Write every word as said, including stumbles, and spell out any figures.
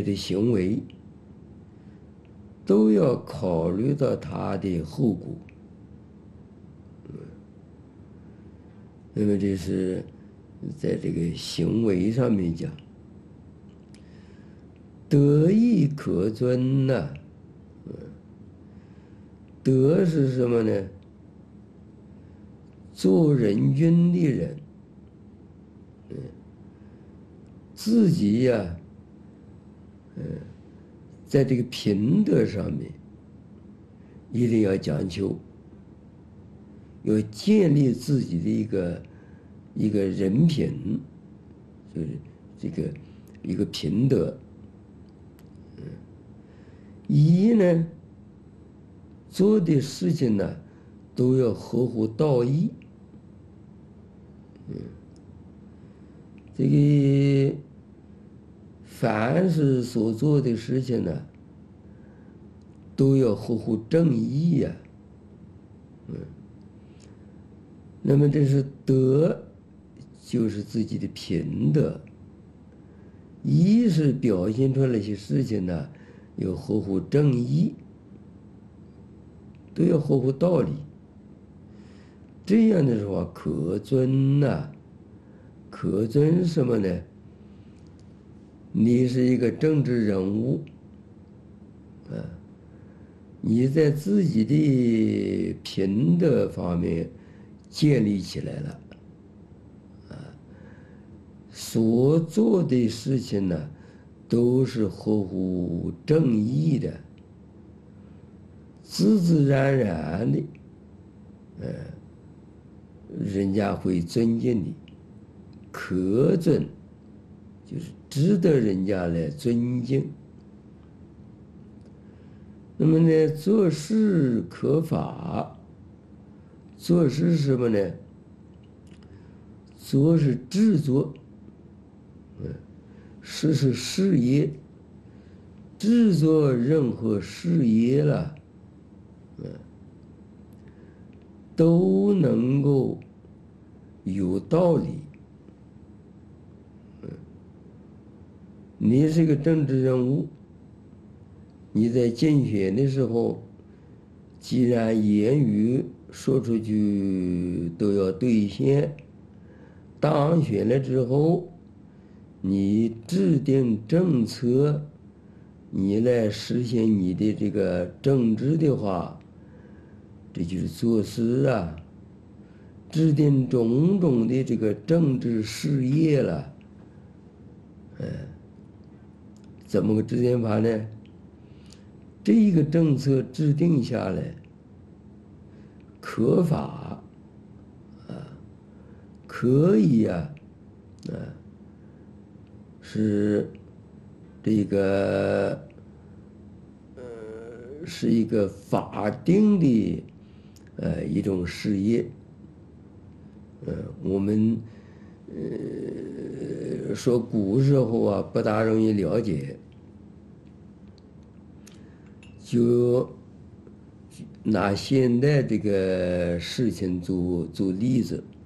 的行为，都要考虑到它的后果。那么这是在这个行为上面讲，德亦可尊呐。德是什么呢？做人君的人，自己呀，嗯，在这个品德上面一定要讲究，要建立自己的一个一个人品，就是这个一个品德。嗯，一呢，做的事情呢，都要合乎道义。嗯，这个凡是所做的事情呢，都要合乎正义呀。嗯，那么这是德，就是自己的品德；义是表现出来一些事情呢，要合乎正义，都要合乎道理。这样的话，可尊呐，可尊什么呢？你是一个政治人物，啊，你在自己的品德方面建立起来了，啊，所做的事情呢，都是合乎正义的，自自然然的，呃，人家会尊敬你。可尊就是值得人家来尊敬。那么呢，做事可法，做事是什么呢？做是制作，嗯，事是事业，制作任何事业了，嗯，都能够有道理。嗯，你是个政治人物，你在竞选的时候，既然言语说出去都要兑现，当选了之后，你制定政策，你来实现你的这个政治的话，这就是做事啊，制定种种的这个政治事业了。嗯，怎么个制定法呢？这一个政策制定下来，可法啊，可以呀，啊，是这个呃，是一个法定的呃一种事业。呃，我们呃说古时候啊，不大容易了解。就拿现代这个事情做做例子，